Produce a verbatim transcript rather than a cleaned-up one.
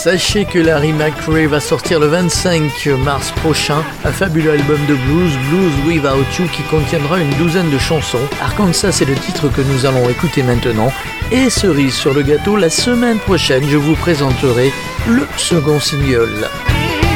Sachez que Larry McRae va sortir le vingt-cinq mars prochain un fabuleux album de blues, Blues Without You, qui contiendra une douzaine de chansons. Arkansas, c'est le titre que nous allons écouter maintenant. Et cerise sur le gâteau, la semaine prochaine, je vous présenterai le second single.